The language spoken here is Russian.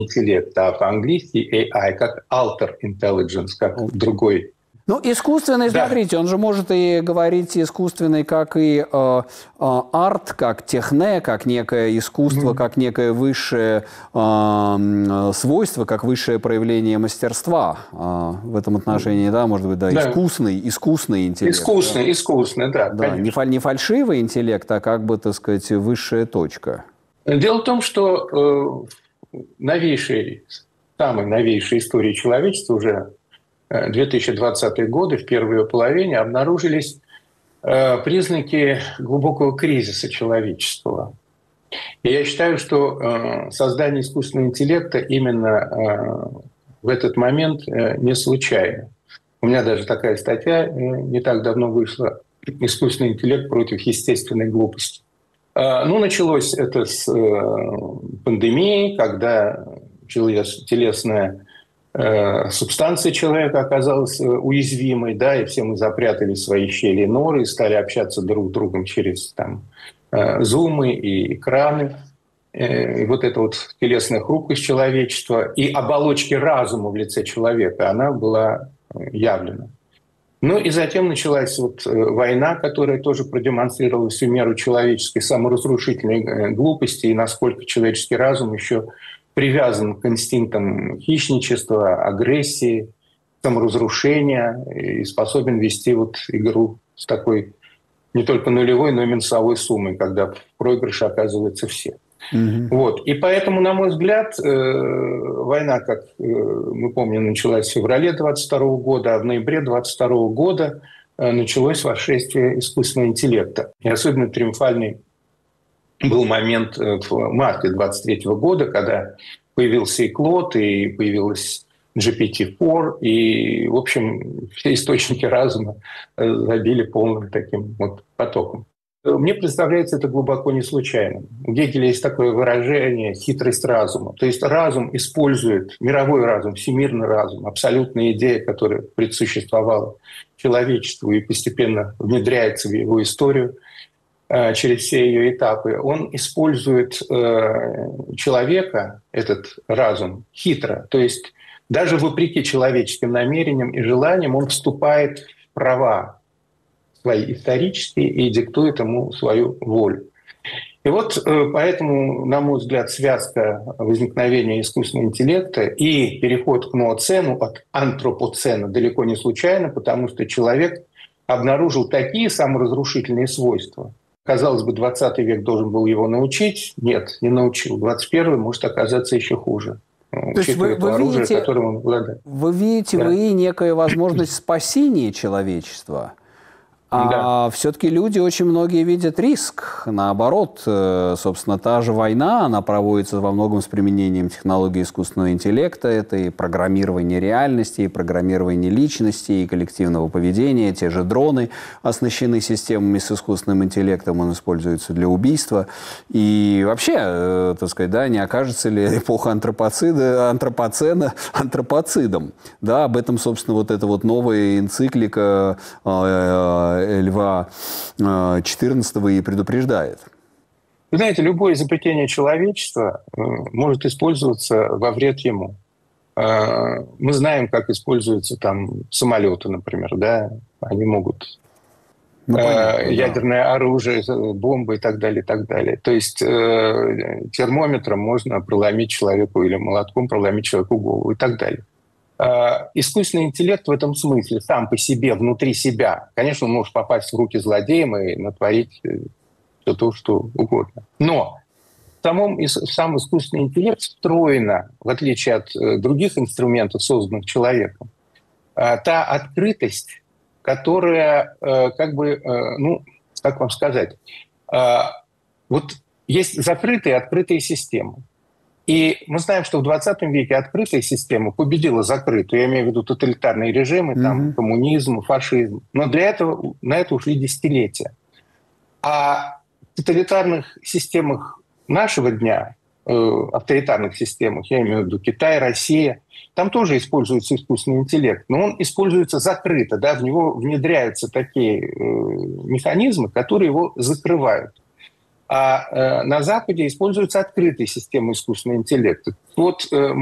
интеллект, а по-английски AI, как alter intelligence, как другой. Ну, искусственный, да. Смотрите, он же может и говорить искусственный, как и арт, как техне, как некое искусство, как некое высшее свойство, как высшее проявление мастерства. В этом отношении, да, может быть, да, искусный интеллект. Искусный, да, да, не фальшивый интеллект, а как бы, так сказать, высшая точка. Дело в том, что самой новейшей истории человечества уже 2020-е годы, в первой половине, обнаружились признаки глубокого кризиса человечества. И я считаю, что создание искусственного интеллекта именно в этот момент не случайно. У меня даже такая статья не так давно вышла «Искусственный интеллект против естественной глупости». Ну, началось это с пандемии, когда телесная субстанция человека оказалась уязвимой, да, и все мы запрятали свои щели и норы и стали общаться друг с другом через зумы и экраны. И вот эта вот телесная хрупкость человечества и оболочки разума в лице человека, она была явлена. Ну и затем началась война, которая тоже продемонстрировала всю меру человеческой саморазрушительной глупости и насколько человеческий разум еще привязан к инстинктам хищничества, агрессии, саморазрушения и способен вести игру с такой не только нулевой, но и минусовой суммой, когда в проигрыше оказываются все. И поэтому, на мой взгляд, война, как мы помним, началась в феврале 2022 года, а в ноябре 2022 года началось восшествие искусственного интеллекта. И особенно триумфальный был момент в марте 2023 года, когда появился и Клод, и появилась GPT-4, и, в общем, все источники разума забили полным таким потоком. Мне представляется это глубоко не случайным. У Гегеля есть такое выражение «хитрость разума». То есть разум использует, мировой разум, всемирный разум, абсолютная идея, которая предсуществовала человечеству и постепенно внедряется в его историю через все ее этапы. Он использует человека, этот разум, хитро. То есть даже вопреки человеческим намерениям и желаниям он вступает в права свои исторические и диктует ему свою волю. И поэтому, на мой взгляд, связка возникновения искусственного интеллекта и переход к нооцену от антропоцена далеко не случайно, потому что человек обнаружил такие саморазрушительные свойства. Казалось бы, 20 век должен был его научить. Нет, не научил. 21-й может оказаться еще хуже. То есть вы видите некую возможность спасения человечества? А все-таки люди очень многие видят риск. Наоборот, собственно, та же война, она проводится во многом с применением технологий искусственного интеллекта. Это и программирование реальности, и программирование личности, и коллективного поведения. Те же дроны оснащены системами с искусственным интеллектом, он используется для убийства. И вообще, так сказать, да, не окажется ли эпоха антропоцена антропоцидом? Да, об этом, собственно, эта новая энциклика Льва XIV и предупреждает. Вы знаете, любое изобретение человечества может использоваться во вред ему. Мы знаем, как используются самолеты, например, да, они могут ядерное оружие, бомбы и так далее, и так далее. То есть термометром можно проломить человеку или молотком проломить человеку голову и так далее. Искусственный интеллект в этом смысле сам по себе, внутри себя, конечно, он может попасть в руки злодеям и натворить все то, что угодно. Но сам искусственный интеллект встроена, в отличие от других инструментов, созданных человеком, та открытость, которая, как вам сказать, есть закрытые и открытые системы. И мы знаем, что в 20 веке открытая система победила закрытую. Я имею в виду тоталитарные режимы, коммунизм, фашизм. Но на это ушли десятилетия. А в тоталитарных системах нашего дня, авторитарных системах, я имею в виду Китай, Россия, там тоже используется искусственный интеллект. Но он используется закрыто. Да, в него внедряются такие механизмы, которые его закрывают. А на Западе используются открытые системы искусственного интеллекта. Вот